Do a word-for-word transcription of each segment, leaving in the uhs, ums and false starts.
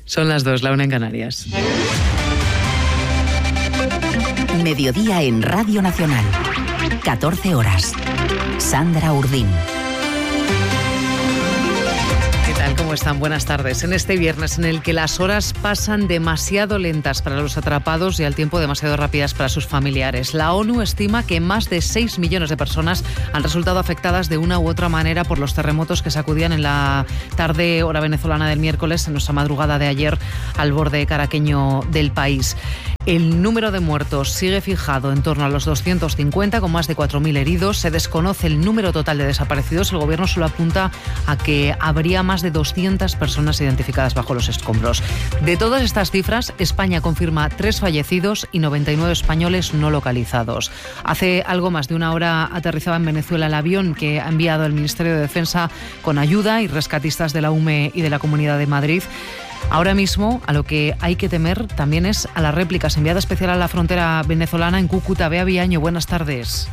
Son las dos, la una en Canarias. Mediodía en Radio Nacional. catorce horas. Sandra Urdín. ¿Cómo están? Buenas tardes. En este viernes en el que las horas pasan demasiado lentas para los atrapados y al tiempo demasiado rápidas para sus familiares, la ONU estima que más de seis millones de personas han resultado afectadas de una u otra manera por los terremotos que sacudían en la tarde hora venezolana del miércoles, en nuestra madrugada de ayer, al borde caraqueño del país. El número de muertos sigue fijado en torno a los doscientos cincuenta, con más de cuatro mil heridos. Se desconoce el número total de desaparecidos. El gobierno solo apunta a que habría más de doscientas personas identificadas bajo los escombros. De todas estas cifras, España confirma tres fallecidos y noventa y nueve españoles no localizados. Hace algo más de una hora aterrizaba en Venezuela el avión que ha enviado el Ministerio de Defensa con ayuda y rescatistas de la U M E y de la Comunidad de Madrid. Ahora mismo, a lo que hay que temer también es a las réplicas. Enviada especial a la frontera venezolana en Cúcuta, Bea Viaño, buenas tardes.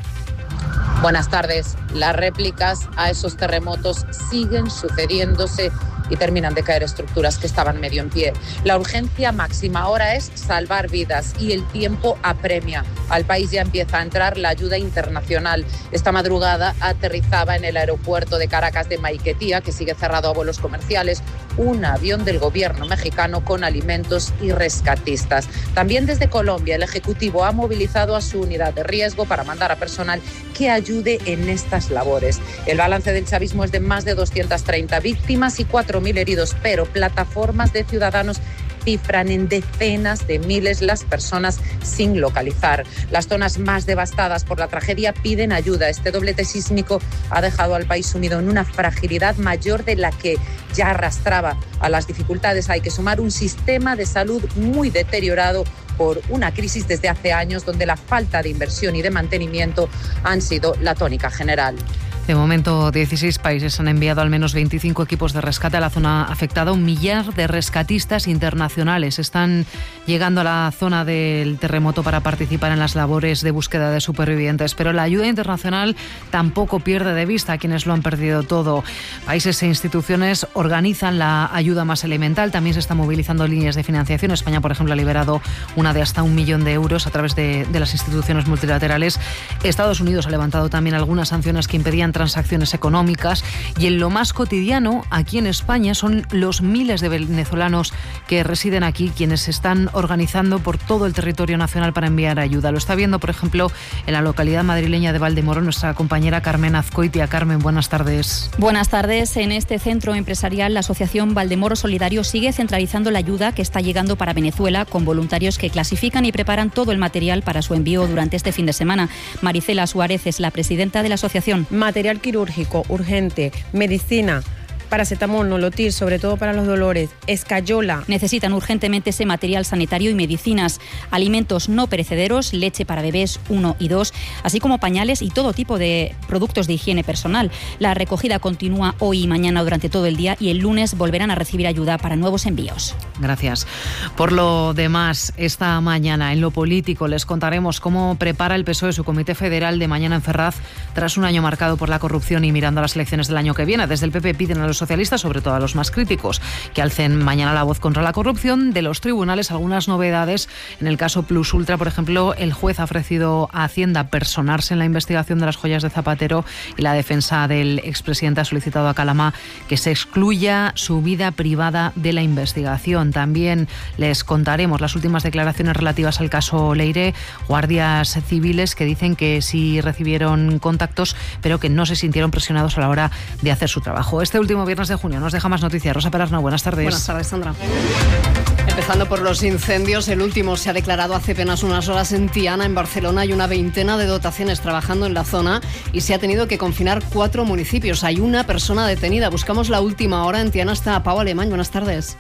Buenas tardes. Las réplicas a esos terremotos siguen sucediéndose y terminan de caer estructuras que estaban medio en pie. La urgencia máxima ahora es salvar vidas y el tiempo apremia. Al país ya empieza a entrar la ayuda internacional. Esta madrugada aterrizaba en el aeropuerto de Caracas de Maiquetía, que sigue cerrado a vuelos comerciales, un avión del gobierno mexicano con alimentos y rescatistas. También desde Colombia, el Ejecutivo ha movilizado a su unidad de riesgo para mandar a personal que ayude en estas labores. El balance del chavismo es de más de doscientas treinta víctimas y cuatro mil heridos, pero plataformas de ciudadanos cifran en decenas de miles las personas sin localizar. Las zonas más devastadas por la tragedia piden ayuda. Este doblete sísmico ha dejado al país sumido en una fragilidad mayor de la que ya arrastraba. A las dificultades hay que sumar un sistema de salud muy deteriorado por una crisis desde hace años, donde la falta de inversión y de mantenimiento han sido la tónica general. De momento, dieciséis países han enviado al menos veinticinco equipos de rescate a la zona afectada. Un millar de rescatistas internacionales están llegando a la zona del terremoto para participar en las labores de búsqueda de supervivientes. Pero la ayuda internacional tampoco pierde de vista a quienes lo han perdido todo. Países e instituciones organizan la ayuda más elemental. También se están movilizando líneas de financiación. España, por ejemplo, ha liberado una de hasta un millón de euros a través de, de las instituciones multilaterales. Estados Unidos ha levantado también algunas sanciones que impedían transacciones económicas, y en lo más cotidiano aquí en España son los miles de venezolanos que residen aquí quienes se están organizando por todo el territorio nacional para enviar ayuda. Lo está viendo, por ejemplo, en la localidad madrileña de Valdemoro nuestra compañera Carmen Azcoitia. Carmen, buenas tardes. Buenas tardes. En este centro empresarial, la asociación Valdemoro Solidario sigue centralizando la ayuda que está llegando para Venezuela, con voluntarios que clasifican y preparan todo el material para su envío durante este fin de semana. Maricela Suárez es la presidenta de la asociación. Material quirúrgico, urgente, medicina, paracetamol, nolotil, sobre todo para los dolores, escayola. Necesitan urgentemente ese material sanitario y medicinas, alimentos no perecederos, leche para bebés uno y dos, así como pañales y todo tipo de productos de higiene personal. La recogida continúa hoy y mañana durante todo el día, y el lunes volverán a recibir ayuda para nuevos envíos. Gracias. Por lo demás, esta mañana en lo político les contaremos cómo prepara el P S O E su comité federal de mañana en Ferraz, tras un año marcado por la corrupción y mirando a las elecciones del año que viene. Desde el P P piden a los socialistas, sobre todo a los más críticos, que alcen mañana la voz contra la corrupción. De los tribunales, algunas novedades. En el caso Plus Ultra, por ejemplo, el juez ha ofrecido a Hacienda personarse en la investigación de las joyas de Zapatero, y la defensa del expresidente ha solicitado a Calamá que se excluya su vida privada de la investigación. También les contaremos las últimas declaraciones relativas al caso Leire. Guardias civiles que dicen que sí recibieron contactos, pero que no se sintieron presionados a la hora de hacer su trabajo. Este último viernes de junio nos deja más noticias. Rosa Perarnau, buenas tardes. Buenas tardes, Sandra. Empezando por los incendios, el último se ha declarado hace apenas unas horas en Tiana, en Barcelona. Hay una veintena de dotaciones trabajando en la zona y se ha tenido que confinar cuatro municipios. Hay una persona detenida. Buscamos la última hora. En Tiana está Pau Alemán. Buenas tardes.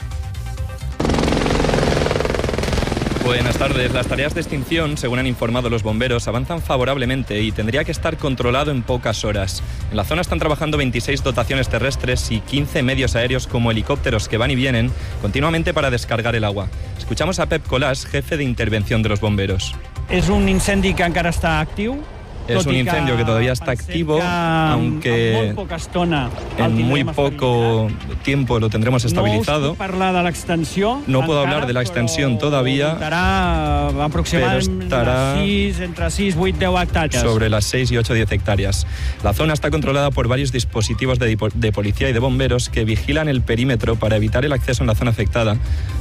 Buenas tardes. Las tareas de extinción, según han informado los bomberos, avanzan favorablemente y tendría que estar controlado en pocas horas. En la zona están trabajando veintiséis dotaciones terrestres y quince medios aéreos como helicópteros que van y vienen continuamente para descargar el agua. Escuchamos a Pep Colàs, jefe de intervención de los bomberos. És un incendi que encara està actiu. Es un incendio que todavía está activo, aunque en muy poco tiempo lo tendremos estabilizado. No puedo hablar de la extensión todavía, pero estará sobre las seis y ocho, diez hectáreas. La zona está controlada por varios dispositivos de, de policía y de bomberos que vigilan el perímetro para evitar el acceso en la zona afectada,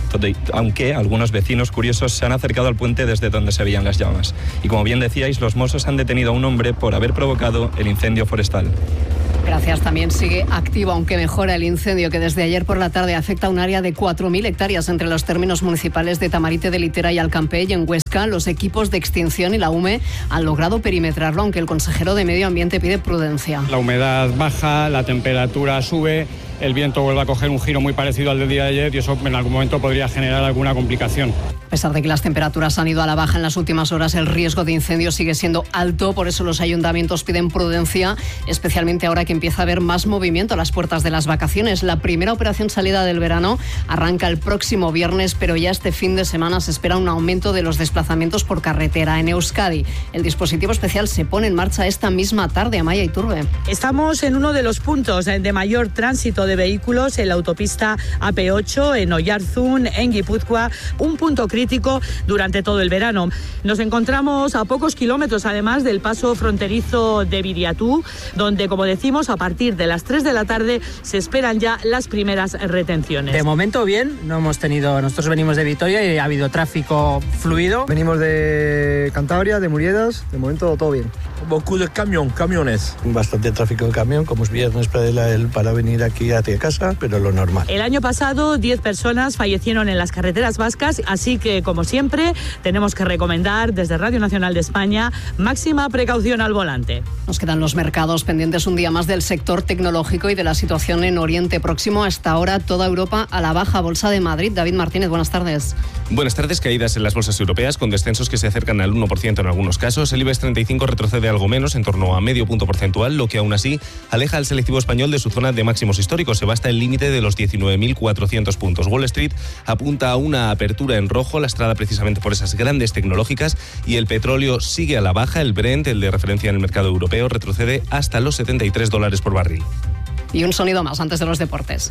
aunque algunos vecinos curiosos se han acercado al puente desde donde se veían las llamas. Y como bien decíais, los Mossos han detenido a un hombre por haber provocado el incendio forestal. Gracias. También sigue activo, aunque mejora el incendio que desde ayer por la tarde afecta a un área de cuatro mil hectáreas entre los términos municipales de Tamarite de Litera y Alcampell. Y en Huesca, los equipos de extinción y la U M E han logrado perimetrarlo, aunque el consejero de Medio Ambiente pide prudencia. La humedad baja, la temperatura sube, el viento vuelve a coger un giro muy parecido al del día de ayer y eso en algún momento podría generar alguna complicación. A pesar de que las temperaturas han ido a la baja en las últimas horas, el riesgo de incendio sigue siendo alto. Por eso los ayuntamientos piden prudencia, especialmente ahora que empieza a haber más movimiento a las puertas de las vacaciones. La primera operación salida del verano arranca el próximo viernes, pero ya este fin de semana se espera un aumento de los desplazamientos por carretera. En Euskadi, el dispositivo especial se pone en marcha esta misma tarde. Amaya Iturbe. Estamos en uno de los puntos de mayor tránsito de vehículos, en la autopista A P ocho, en Oyarzún, en Guipúzcoa, un punto crítico durante todo el verano. Nos encontramos a pocos kilómetros, además, del paso fronterizo de Viriatú, donde, como decimos, a partir de las tres de la tarde se esperan ya las primeras retenciones. De momento bien, no hemos tenido, nosotros venimos de Vitoria y ha habido tráfico fluido. Venimos de Cantabria, de Muriedas, de momento todo bien. Beaucoup de camión, camiones. Bastante tráfico de camión, como es viernes para, el, para venir aquí hacia casa, pero lo normal. El año pasado, diez personas fallecieron en las carreteras vascas, así que, como siempre, tenemos que recomendar desde Radio Nacional de España máxima precaución al volante. Nos quedan los mercados pendientes un día más del sector tecnológico y de la situación en Oriente Próximo. Hasta ahora, toda Europa a la baja. Bolsa de Madrid. David Martínez, buenas tardes. Buenas tardes. Caídas en las bolsas europeas con descensos que se acercan al uno por ciento en algunos casos. El IBEX treinta y cinco retrocede algo menos, en torno a medio punto porcentual, lo que aún así aleja al selectivo español de su zona de máximos históricos. Se va hasta el límite de los diecinueve mil cuatrocientos puntos. Wall Street apunta a una apertura en rojo, lastrada precisamente por esas grandes tecnológicas, y el petróleo sigue a la baja. El Brent, el de referencia en el mercado europeo, retrocede hasta los setenta y tres dólares por barril. Y un sonido más antes de los deportes.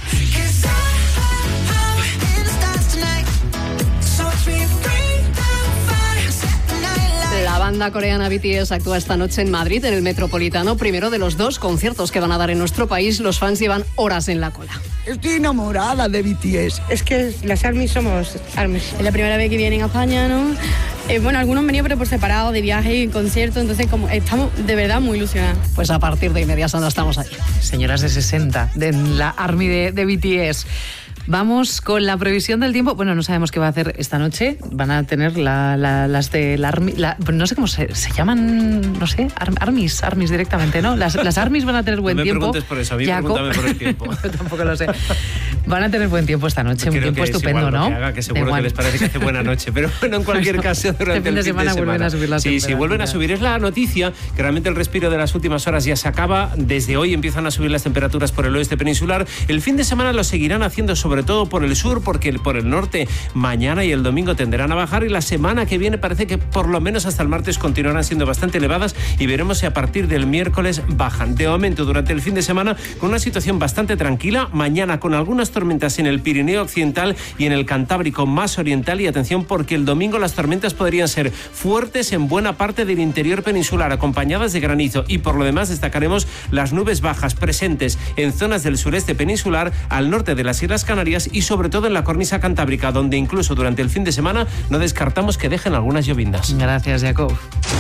La banda coreana B T S actúa esta noche en Madrid, en el Metropolitano, primero de los dos conciertos que van a dar en nuestro país. Los fans llevan horas en la cola. Estoy enamorada de B T S. Es que las ARMYs somos ARMYs. Es la primera vez que vienen a España, ¿no? Eh, bueno, algunos han venido pero por separado, de viaje y concierto, entonces como estamos de verdad muy ilusionados. Pues a partir de inmediato Sandra, estamos ahí. Señoras de sesenta, de la ARMY de, de B T S. Vamos con la previsión del tiempo. Bueno, no sabemos qué va a hacer esta noche. Van a tener la, la, las de la ARMY, la, no sé cómo se, se llaman, no sé, ARMYs, ARMYs directamente, ¿no? Las, las ARMYs van a tener buen no me tiempo. Me preguntes por eso, a mí Jacob, pregúntame por el tiempo. Yo tampoco lo sé. Van a tener buen tiempo esta noche, un tiempo estupendo, ¿no? Que haga, que seguro que les parece que hace buena noche, pero bueno, en cualquier caso, durante este fin de el fin semana de semana vuelven a subir las Sí, sí, vuelven a subir. Es la noticia que realmente el respiro de las últimas horas ya se acaba. Desde hoy empiezan a subir las temperaturas por el oeste peninsular. El fin de semana lo seguirán haciendo sobre todo por el sur, porque por el norte mañana y el domingo tenderán a bajar, y la semana que viene parece que por lo menos hasta el martes continuarán siendo bastante elevadas, y veremos si a partir del miércoles bajan. De momento, durante el fin de semana, con una situación bastante tranquila. Mañana con algunas tormentas en el Pirineo Occidental y en el Cantábrico más oriental, y atención porque el domingo las tormentas podrían ser fuertes en buena parte del interior peninsular, acompañadas de granizo, y por lo demás destacaremos las nubes bajas presentes en zonas del sureste peninsular, al norte de las Islas Canarias y sobre todo en la cornisa cantábrica, donde incluso durante el fin de semana no descartamos que dejen algunas llovindas. Gracias, Jacob.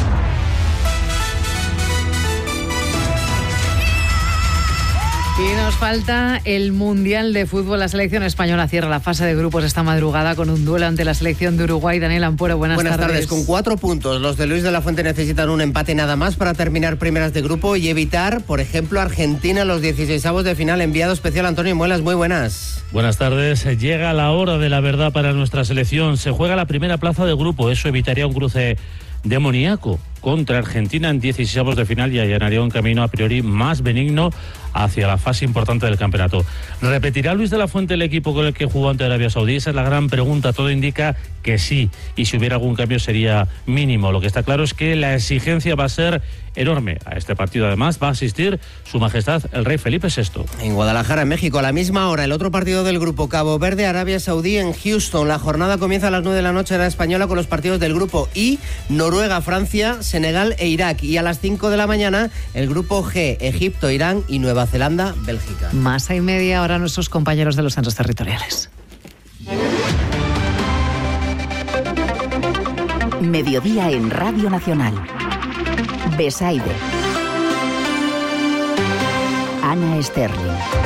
Y nos falta el Mundial de Fútbol. La selección española cierra la fase de grupos esta madrugada con un duelo ante la selección de Uruguay. Daniel Ampuero, buenas, buenas tardes. tardes. Con cuatro puntos, los de Luis de la Fuente necesitan un empate nada más para terminar primeras de grupo y evitar, por ejemplo, Argentina en los dieciseisavos de final. Enviado especial Antonio Muelas, muy buenas. Buenas tardes. Llega la hora de la verdad para nuestra selección. Se juega la primera plaza de grupo. Eso evitaría un cruce demoníaco. contra Argentina en dieciséisavos de final y allanaría un camino a priori más benigno hacia la fase importante del campeonato. ¿Repetirá Luis de la Fuente el equipo con el que jugó ante Arabia Saudí? Esa es la gran pregunta. Todo indica que sí, y si hubiera algún cambio sería mínimo. Lo que está claro es que la exigencia va a ser enorme. A este partido además va a asistir Su Majestad el Rey Felipe sexto. En Guadalajara, en México, a la misma hora, el otro partido del grupo, Cabo Verde, Arabia Saudí en Houston. La jornada comienza a las nueve de la noche hora española con los partidos del grupo I, Noruega, Francia, Senegal e Irak. Y a las cinco de la mañana, el grupo G, Egipto, Irán y Nueva Zelanda, Bélgica. Más y media ahora nuestros compañeros de los centros territoriales. Mediodía en Radio Nacional. Besaide. Ana Sterling.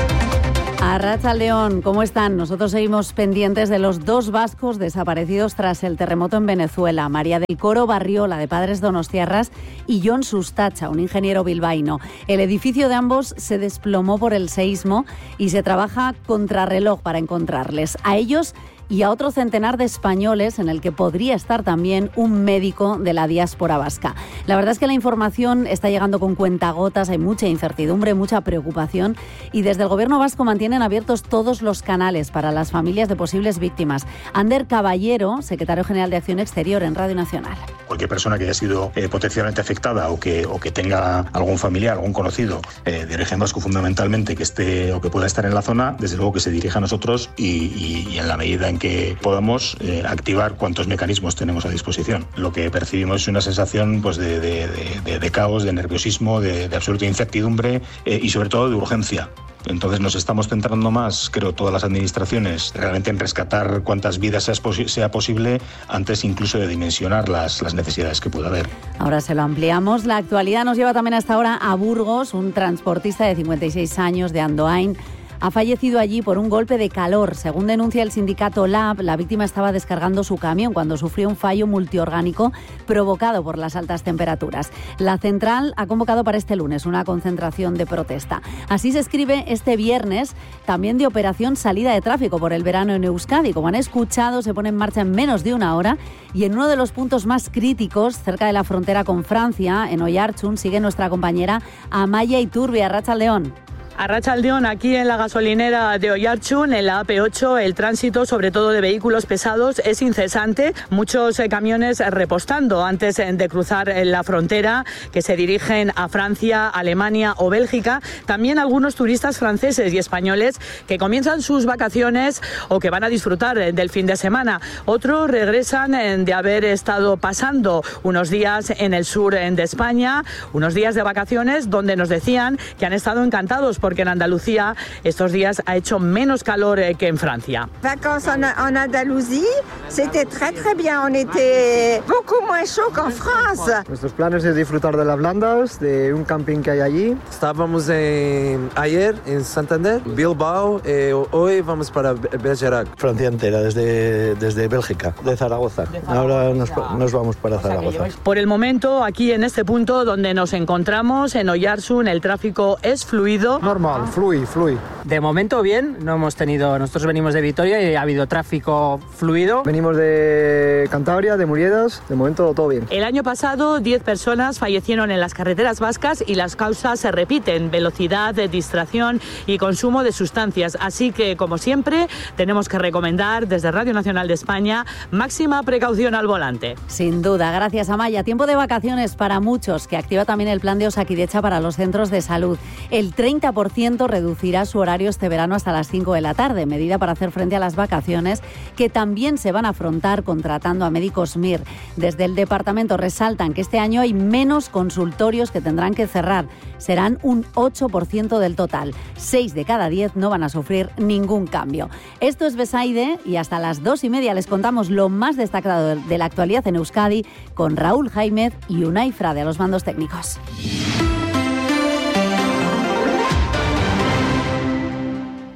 Arratsaldeon, ¿cómo están? Nosotros seguimos pendientes de los dos vascos desaparecidos tras el terremoto en Venezuela. María del Coro Barriola, de padres donostiarras, y Jon Sustacha, un ingeniero bilbaíno. El edificio de ambos se desplomó por el seísmo y se trabaja contrarreloj para encontrarles. A ellos y a otro centenar de españoles, en el que podría estar también un médico de la diáspora vasca. La verdad es que la información está llegando con cuentagotas, hay mucha incertidumbre, mucha preocupación, y desde el Gobierno vasco mantienen abiertos todos los canales para las familias de posibles víctimas. Ander Caballero, secretario general de Acción Exterior en Radio Nacional. Cualquier persona que haya sido eh, potencialmente afectada o que, o que tenga algún familiar, algún conocido eh, de origen vasco fundamentalmente que esté o que pueda estar en la zona, desde luego que se dirija a nosotros y, y, y en la medida en que podamos eh, activar cuantos mecanismos tenemos a disposición. Lo que percibimos es una sensación pues, de, de, de, de caos, de nerviosismo, de, de absoluta incertidumbre eh, y sobre todo de urgencia. Entonces nos estamos centrando más, creo, todas las administraciones, realmente en rescatar cuantas vidas sea, posi- sea posible antes incluso de dimensionar las, las necesidades que pueda haber. Ahora se lo ampliamos. La actualidad nos lleva también hasta ahora a Burgos. Un transportista de cincuenta y seis años de Andoain ha fallecido allí por un golpe de calor. Según denuncia el sindicato Lab, la víctima estaba descargando su camión cuando sufrió un fallo multiorgánico provocado por las altas temperaturas. La central ha convocado para este lunes una concentración de protesta. Así se escribe este viernes también de operación salida de tráfico por el verano en Euskadi. Como han escuchado, se pone en marcha en menos de una hora y en uno de los puntos más críticos, cerca de la frontera con Francia, en Oiartzun, sigue nuestra compañera Amaya Iturbe. Arratsaldeon. Arratsaldeon, aquí en la gasolinera de Oiartzun, en la A P ocho, el tránsito, sobre todo de vehículos pesados, es incesante. Muchos eh, camiones repostando antes eh, de cruzar eh, la frontera, que se dirigen a Francia, Alemania o Bélgica. También algunos turistas franceses y españoles que comienzan sus vacaciones o que van a disfrutar eh, del fin de semana. Otros regresan eh, de haber estado pasando unos días en el sur eh, de España, unos días de vacaciones donde nos decían que han estado encantados porque en Andalucía estos días ha hecho menos calor que en Francia. Vacances en, en Andalucía, c'était très très bien, on était beaucoup moins chaud qu'en France. Nuestros planes es disfrutar de las Blandas, de un camping que hay allí. Estábamos en, ayer en Santander, Bilbao, eh, hoy vamos para Bergerac. Francia entera, desde, desde Bélgica, de Zaragoza. De Zaragoza. Ahora nos, nos vamos para Zaragoza. Por el momento, aquí en este punto donde nos encontramos, en Oiartzun, el tráfico es fluido. Normal, flui, flui. De momento bien, no hemos tenido, nosotros venimos de Vitoria y ha habido tráfico fluido. Venimos de Cantabria, de Muriedas, de momento todo bien. El año pasado diez personas fallecieron en las carreteras vascas y las causas se repiten: velocidad, distracción y consumo de sustancias. Así que, como siempre, tenemos que recomendar desde Radio Nacional de España máxima precaución al volante. Sin duda, gracias Amaya. Tiempo de vacaciones para muchos, que activa también el plan de Osakidecha para los centros de salud. El treinta por ciento reducirá su horario este verano hasta las cinco de la tarde, medida para hacer frente a las vacaciones que también se van a afrontar contratando a médicos M I R. Desde el departamento resaltan que este año hay menos consultorios que tendrán que cerrar. Serán un ocho por ciento del total. seis de cada diez no van a sufrir ningún cambio. Esto es Besaide y hasta las dos y media les contamos lo más destacado de la actualidad en Euskadi con Raúl Jaimez y Unai Frade a los mandos técnicos.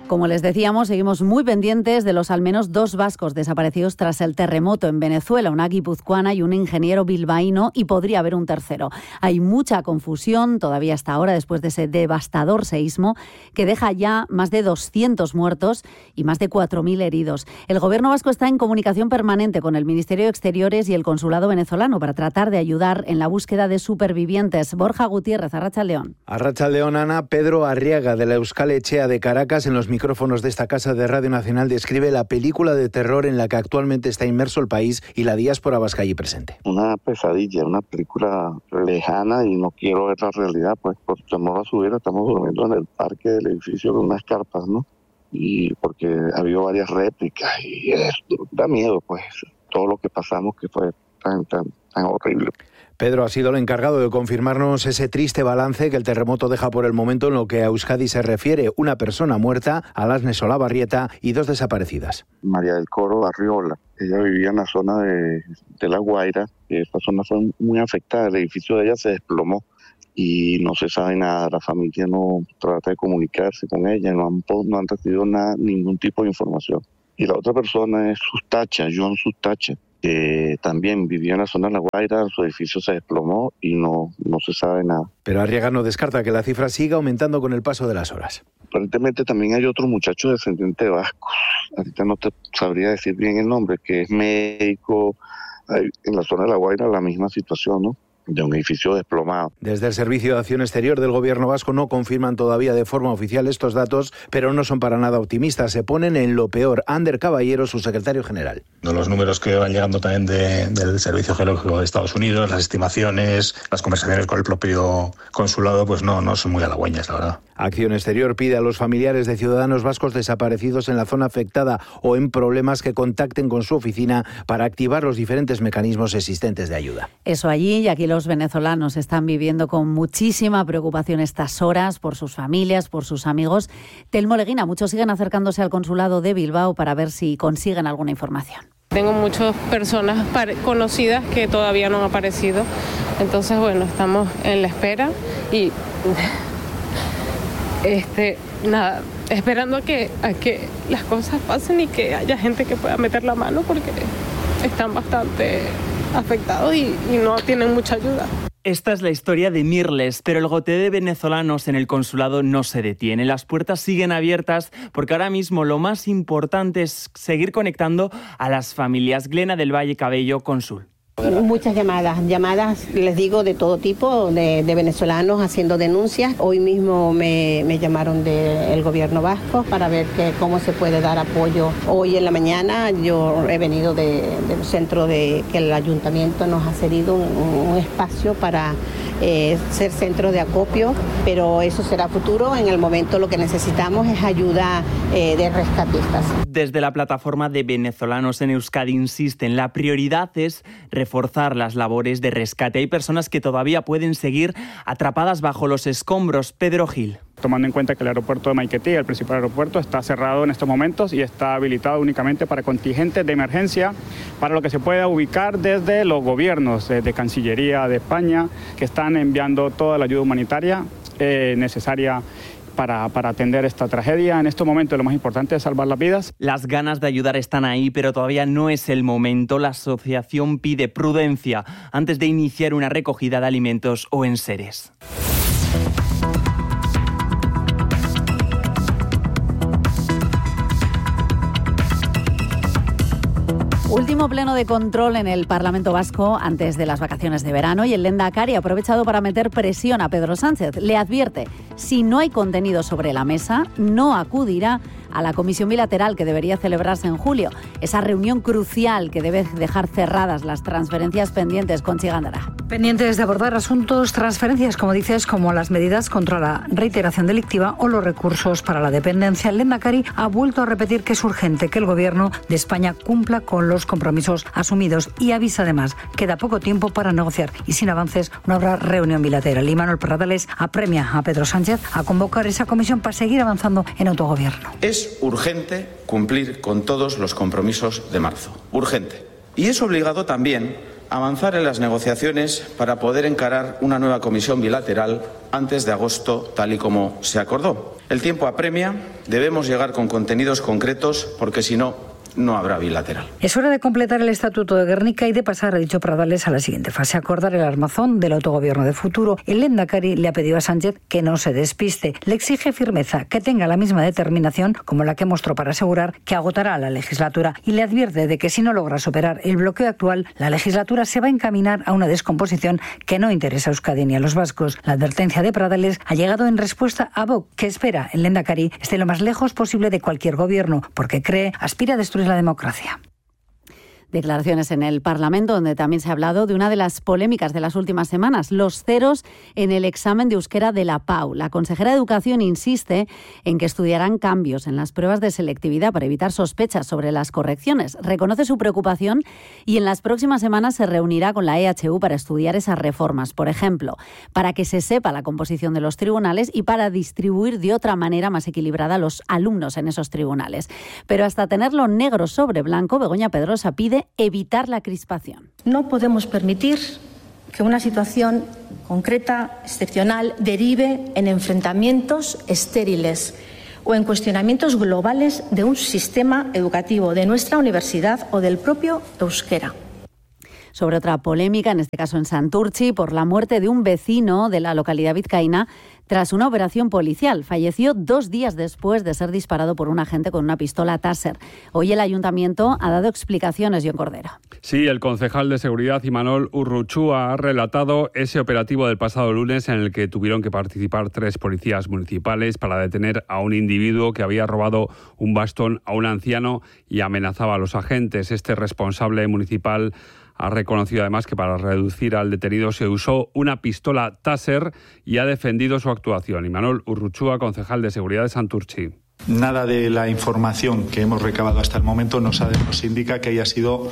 Como les decíamos, seguimos muy pendientes de los al menos dos vascos desaparecidos tras el terremoto en Venezuela, una guipuzcoana y un ingeniero bilbaíno, y podría haber un tercero. Hay mucha confusión todavía hasta ahora después de ese devastador seísmo que deja ya más de doscientos muertos y más de cuatro mil heridos. El gobierno vasco está en comunicación permanente con el Ministerio de Exteriores y el Consulado venezolano para tratar de ayudar en la búsqueda de supervivientes. Borja Gutiérrez, Arratsaldeón. Arratsaldeón, Ana. Pedro Arriaga, de la Euskal Etxea de Caracas, en los micrófonos de esta casa de Radio Nacional, describe la película de terror en la que actualmente está inmerso el país y la diáspora vasca allí presente. Una pesadilla, una película lejana, y no quiero ver la realidad, pues por temor a subir estamos durmiendo en el parque del edificio con unas carpas, ¿no? Y porque ha habido varias réplicas y es, da miedo, pues, todo lo que pasamos, que fue tan, tan, tan horrible. Pedro ha sido el encargado de confirmarnos ese triste balance que el terremoto deja por el momento en lo que a Euskadi se refiere: una persona muerta, Alasne Solabarrieta, y dos desaparecidas. María del Coro Barriola, ella vivía en la zona de, de La Guaira, y esa zona fue muy afectada, el edificio de ella se desplomó y no se sabe nada, la familia no trata de comunicarse con ella, no han, no han recibido nada, ningún tipo de información. Y la otra persona es Sustacha, John Sustacha, que también vivía en la zona de La Guaira, su edificio se desplomó y no, no se sabe nada. Pero Arriaga no descarta que la cifra siga aumentando con el paso de las horas. Aparentemente también hay otro muchacho descendiente vasco, ahorita no te sabría decir bien el nombre, que es médico, hay, en la zona de La Guaira la misma situación, ¿no? De un edificio desplomado. Desde el Servicio de Acción Exterior del Gobierno vasco no confirman todavía de forma oficial estos datos, pero no son para nada optimistas. Se ponen en lo peor. Ander Caballero, su secretario general. Los números que van llegando también de, del Servicio Geológico de Estados Unidos, las estimaciones, las conversaciones con el propio consulado, pues no, no son muy halagüeñas, la verdad. Acción Exterior pide a los familiares de ciudadanos vascos desaparecidos en la zona afectada o en problemas que contacten con su oficina para activar los diferentes mecanismos existentes de ayuda. Eso allí, y aquí los venezolanos están viviendo con muchísima preocupación estas horas por sus familias, por sus amigos. Telmo Leguina, muchos siguen acercándose al consulado de Bilbao para ver si consiguen alguna información. Tengo muchas personas conocidas que todavía no han aparecido, entonces bueno, estamos en la espera y este nada, esperando a que, a que las cosas pasen y que haya gente que pueda meter la mano, porque están bastante afectados y, y no tienen mucha ayuda. Esta es la historia de Mirles, pero el goteo de venezolanos en el consulado no se detiene. Las puertas siguen abiertas porque ahora mismo lo más importante es seguir conectando a las familias. Glena del Valle Cabello, cónsul. Muchas llamadas, llamadas, les digo, de todo tipo, de, de venezolanos haciendo denuncias. Hoy mismo me, me llamaron del gobierno vasco para ver que, cómo se puede dar apoyo. Hoy en la mañana yo he venido de, del centro de que el ayuntamiento nos ha cedido un, un espacio para eh, ser centro de acopio, pero eso será futuro. En el momento lo que necesitamos es ayuda eh, de rescatistas. Desde la plataforma de venezolanos en Euskadi insisten, la prioridad es reforzar las labores de rescate. Hay personas que todavía pueden seguir atrapadas bajo los escombros. Pedro Gil. Tomando en cuenta que el aeropuerto de Maiquetía, el principal aeropuerto, está cerrado en estos momentos y está habilitado únicamente para contingentes de emergencia, para lo que se pueda ubicar desde los gobiernos de Cancillería de España, que están enviando toda la ayuda humanitaria eh, necesaria Para, para atender esta tragedia. En estos momentos lo más importante es salvar las vidas. Las ganas de ayudar están ahí, pero todavía no es el momento. La asociación pide prudencia antes de iniciar una recogida de alimentos o enseres. Último pleno de control en el Parlamento Vasco antes de las vacaciones de verano, y el Lehendakari ha aprovechado para meter presión a Pedro Sánchez. Le advierte, si no hay contenido sobre la mesa, no acudirá a la comisión bilateral que debería celebrarse en julio. Esa reunión crucial que debe dejar cerradas las transferencias pendientes. con Gándara. Pendientes de abordar asuntos, transferencias, como dices, como las medidas contra la reiteración delictiva o los recursos para la dependencia. El Lehendakari ha vuelto a repetir que es urgente que el Gobierno de España cumpla con los compromisos asumidos y avisa además que queda poco tiempo para negociar y sin avances no habrá reunión bilateral. Y Manuel Pradales apremia a Pedro Sánchez a convocar esa comisión para seguir avanzando en autogobierno. Es urgente cumplir con todos los compromisos de marzo. Urgente. Y es obligado también avanzar en las negociaciones para poder encarar una nueva comisión bilateral antes de agosto, tal y como se acordó. El tiempo apremia, debemos llegar con contenidos concretos porque si no, no habrá bilateral. Es hora de completar el Estatuto de Gernika y de pasar, ha dicho Pradales, a la siguiente fase, acordar el armazón del autogobierno de futuro. El Lehendakari le ha pedido a Sánchez que no se despiste. Le exige firmeza, que tenga la misma determinación como la que mostró para asegurar que agotará la legislatura y le advierte de que si no logra superar el bloqueo actual, la legislatura se va a encaminar a una descomposición que no interesa a Euskadi ni a los vascos. La advertencia de Pradales ha llegado en respuesta a Vox, que espera el Lehendakari esté lo más lejos posible de cualquier gobierno, porque cree, aspira a destruir la democracia. Declaraciones en el Parlamento, donde también se ha hablado de una de las polémicas de las últimas semanas, los ceros en el examen de euskera de la P A U. La consejera de Educación insiste en que estudiarán cambios en las pruebas de selectividad para evitar sospechas sobre las correcciones. Reconoce su preocupación y en las próximas semanas se reunirá con la E H U para estudiar esas reformas. Por ejemplo, para que se sepa la composición de los tribunales y para distribuir de otra manera más equilibrada a los alumnos en esos tribunales. Pero hasta tenerlo negro sobre blanco, Begoña Pedrosa pide evitar la crispación. No podemos permitir que una situación concreta, excepcional, derive en enfrentamientos estériles o en cuestionamientos globales de un sistema educativo, de nuestra universidad o del propio euskera. Sobre otra polémica, en este caso en Santurtzi, por la muerte de un vecino de la localidad vizcaína tras una operación policial. Falleció dos días después de ser disparado por un agente con una pistola Taser. Hoy el ayuntamiento ha dado explicaciones, Jon Cordero. Sí, el concejal de Seguridad, Imanol Urruchúa, ha relatado ese operativo del pasado lunes en el que tuvieron que participar tres policías municipales para detener a un individuo que había robado un bastón a un anciano y amenazaba a los agentes. Este responsable municipal ha reconocido además que para reducir al detenido se usó una pistola Taser y ha defendido su actuación. Imanol Urruchúa, concejal de Seguridad de Santurtzi. Nada de la información que hemos recabado hasta el momento nos, ha, nos indica que haya sido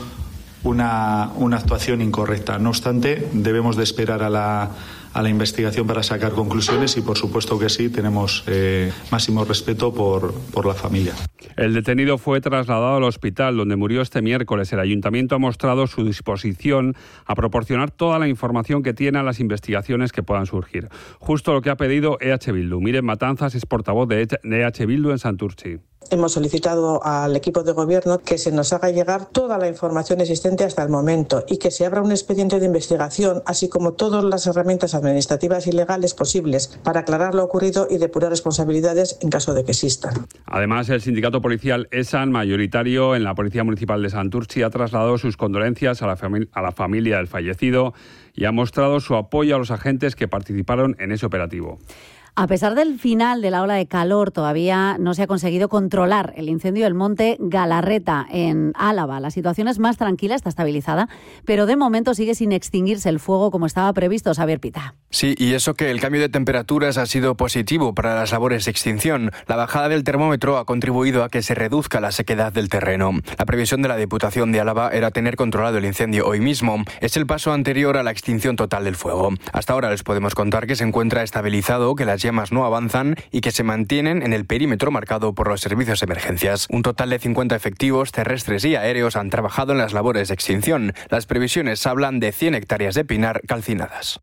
una, una actuación incorrecta. No obstante, debemos de esperar a la, a la investigación para sacar conclusiones y, por supuesto que sí, tenemos eh, máximo respeto por, por la familia. El detenido fue trasladado al hospital donde murió este miércoles. El ayuntamiento ha mostrado su disposición a proporcionar toda la información que tiene a las investigaciones que puedan surgir. Justo lo que ha pedido E H Bildu. Miren Matanzas es portavoz de E H Bildu en Santurtzi. Hemos solicitado al equipo de gobierno que se nos haga llegar toda la información existente hasta el momento y que se abra un expediente de investigación, así como todas las herramientas administrativas y legales posibles para aclarar lo ocurrido y depurar responsabilidades en caso de que existan. Además, el sindicato policial ESAN, mayoritario en la Policía Municipal de Santurtzi, ha trasladado sus condolencias a la, fami- a la familia del fallecido y ha mostrado su apoyo a los agentes que participaron en ese operativo. A pesar del final de la ola de calor, todavía no se ha conseguido controlar el incendio del monte Galarreta en Álava. La situación es más tranquila, está estabilizada, pero de momento sigue sin extinguirse el fuego como estaba previsto. Xavier Pita. Sí, y eso que el cambio de temperaturas ha sido positivo para las labores de extinción. La bajada del termómetro ha contribuido a que se reduzca la sequedad del terreno. La previsión de la Diputación de Álava era tener controlado el incendio hoy mismo. Es el paso anterior a la extinción total del fuego. Hasta ahora les podemos contar que se encuentra estabilizado, que las llamas no avanzan y que se mantienen en el perímetro marcado por los servicios de emergencias. Un total de cincuenta efectivos terrestres y aéreos han trabajado en las labores de extinción. Las previsiones hablan de cien hectáreas de pinar calcinadas.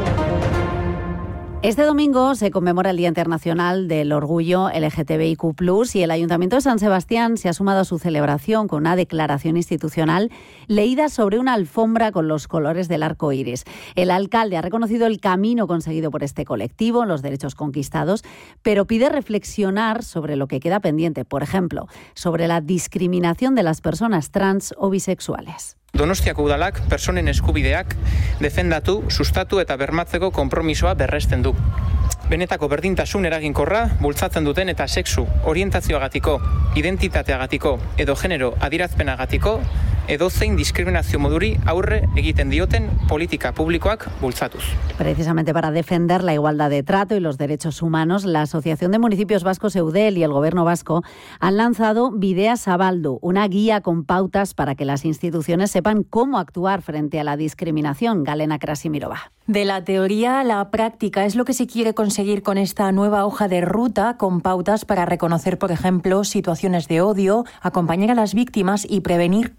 Este domingo se conmemora el Día Internacional del Orgullo L G T B I Q plus, y el Ayuntamiento de San Sebastián se ha sumado a su celebración con una declaración institucional leída sobre una alfombra con los colores del arco iris. El alcalde ha reconocido el camino conseguido por este colectivo, los derechos conquistados, pero pide reflexionar sobre lo que queda pendiente, por ejemplo, sobre la discriminación de las personas trans o bisexuales. Donostiako udalak pertsonen eskubideak defendatu, sustatu eta bermatzeko konpromisoa berresten du. Benetako berdintasun eraginkorra bultzatzen duten eta sexu orientazioagatiko, identitateagatiko edo genero adierazpenagatiko edozein diskriminazio moduri aurre egiten dioten politika publikoak bultzatuz. Precisamente para defender la igualdad de trato y los derechos humanos, la Asociación de Municipios Vascos Eudel y el Gobierno vasco han lanzado Bidea Zabaldu, una guía con pautas para que las instituciones sepan cómo actuar frente a la discriminación. Galena Krasimirova. De la teoría a la práctica es lo que se quiere conseguir con esta nueva hoja de ruta, con pautas para reconocer, por ejemplo, situaciones de odio, acompañar a las víctimas y prevenir cualquier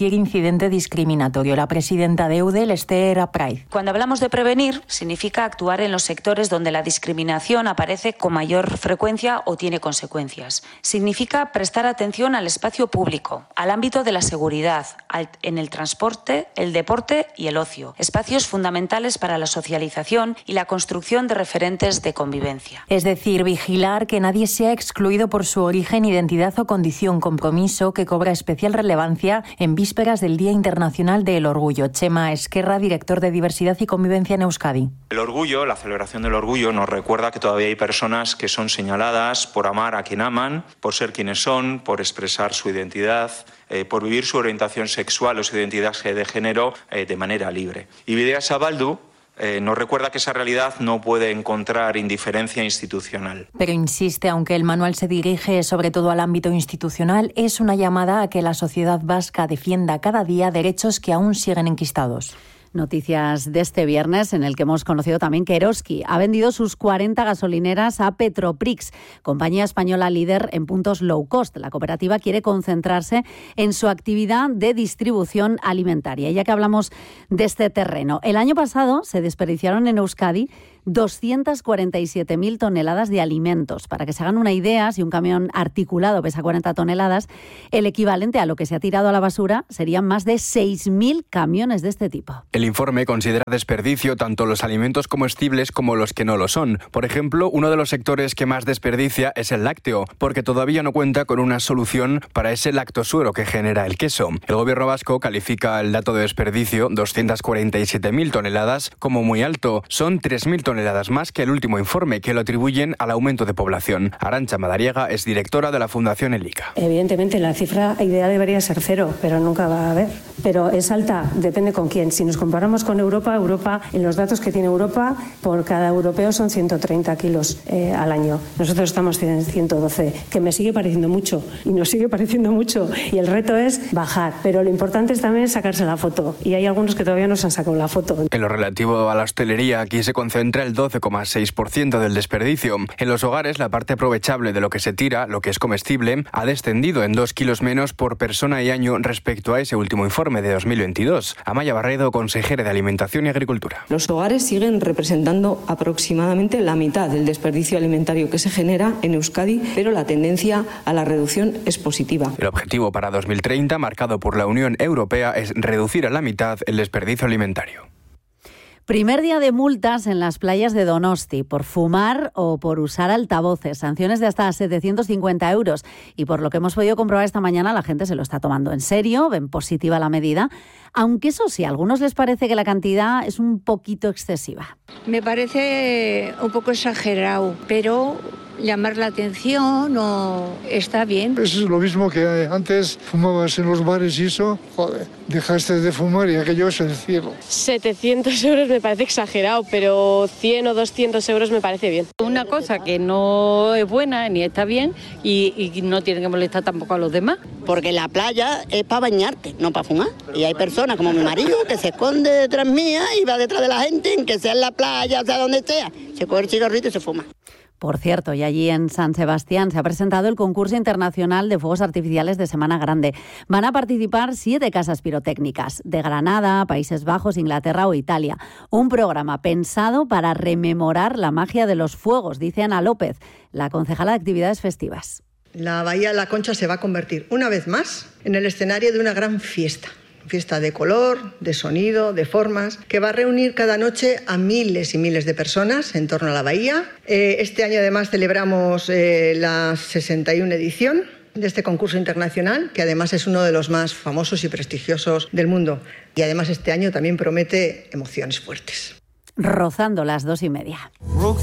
cualquier incidente discriminatorio. La presidenta de Eudel, Esther Apraiz. Cuando hablamos de prevenir, significa actuar en los sectores donde la discriminación aparece con mayor frecuencia o tiene consecuencias. Significa prestar atención al espacio público, al ámbito de la seguridad, al, en el transporte, el deporte y el ocio. Espacios fundamentales para la socialización y la construcción de referentes de convivencia. Es decir, vigilar que nadie sea excluido por su origen, identidad o condición, compromiso que cobra especial relevancia en vísperas del Día Internacional del Orgullo. Chema Esquerra, director de Diversidad y Convivencia en Euskadi. El orgullo, la celebración del orgullo, nos recuerda que todavía hay personas que son señaladas por amar a quien aman, por ser quienes son, por expresar su identidad, eh, por vivir su orientación sexual o su identidad de género eh, de manera libre. Y Bidea Zabaldu Eh, nos recuerda que esa realidad no puede encontrar indiferencia institucional. Pero insiste, aunque el manual se dirige sobre todo al ámbito institucional, es una llamada a que la sociedad vasca defienda cada día derechos que aún siguen enquistados. Noticias de este viernes en el que hemos conocido también que Eroski ha vendido sus cuarenta gasolineras a Petroprix, compañía española líder en puntos low cost. La cooperativa quiere concentrarse en su actividad de distribución alimentaria. Ya que hablamos de este terreno, el año pasado se desperdiciaron en Euskadi doscientas cuarenta y siete mil toneladas de alimentos. Para que se hagan una idea, si un camión articulado pesa cuarenta toneladas, el equivalente a lo que se ha tirado a la basura serían más de seis mil camiones de este tipo. El informe considera desperdicio tanto los alimentos comestibles como los que no lo son. Por ejemplo, uno de los sectores que más desperdicia es el lácteo, porque todavía no cuenta con una solución para ese lactosuero que genera el queso. El gobierno vasco califica el dato de desperdicio, doscientas cuarenta y siete mil toneladas, como muy alto. Son tres mil toneladas más que el último informe, que lo atribuyen al aumento de población. Arantxa Madariaga es directora de la Fundación Elica. Evidentemente la cifra ideal debería ser cero, pero nunca va a haber. Pero es alta, depende con quién. Si nos comparamos con Europa, Europa, en los datos que tiene Europa, por cada europeo son ciento treinta kilos eh, al año. Nosotros estamos en ciento doce, que me sigue pareciendo mucho, y nos sigue pareciendo mucho. Y el reto es bajar, pero lo importante es también sacarse la foto. Y hay algunos que todavía no se han sacado la foto. En lo relativo a la hostelería, aquí se concentra el doce coma seis por ciento del desperdicio. En los hogares, la parte aprovechable de lo que se tira, lo que es comestible, ha descendido en dos kilos menos por persona y año respecto a ese último informe de dos mil veintidós. Amaya Barredo, consejera de Alimentación y Agricultura. Los hogares siguen representando aproximadamente la mitad del desperdicio alimentario que se genera en Euskadi, pero la tendencia a la reducción es positiva. El objetivo para dos mil treinta, marcado por la Unión Europea, es reducir a la mitad el desperdicio alimentario. Primer día de multas en las playas de Donosti por fumar o por usar altavoces. Sanciones de hasta setecientos cincuenta euros. Y por lo que hemos podido comprobar esta mañana, la gente se lo está tomando en serio, ven positiva la medida. Aunque eso sí, a algunos les parece que la cantidad es un poquito excesiva. Me parece un poco exagerado, pero llamar la atención o está bien. Es lo mismo que antes fumabas en los bares y eso, joder, dejaste de fumar y aquello es el cielo. setecientos euros me parece exagerado, pero cien o doscientos euros me parece bien. Una cosa que no es buena ni está bien y, y no tiene que molestar tampoco a los demás. Porque la playa es para bañarte, no para fumar. Y hay personas como mi marido que se esconde detrás mía y va detrás de la gente, en que sea en la playa, o sea donde sea, se coge el cigarrito y se fuma. Por cierto, y allí en San Sebastián se ha presentado el concurso internacional de fuegos artificiales de Semana Grande. Van a participar siete casas pirotécnicas de Granada, Países Bajos, Inglaterra o Italia. Un programa pensado para rememorar la magia de los fuegos, dice Ana López, la concejala de Actividades Festivas. La Bahía La Concha se va a convertir una vez más en el escenario de una gran fiesta. Fiesta de color, de sonido, de formas, que va a reunir cada noche a miles y miles de personas en torno a la bahía. Eh, este año además celebramos eh, la sesenta y una edición de este concurso internacional, que además es uno de los más famosos y prestigiosos del mundo. Y además este año también promete emociones fuertes. Rozando las dos y media.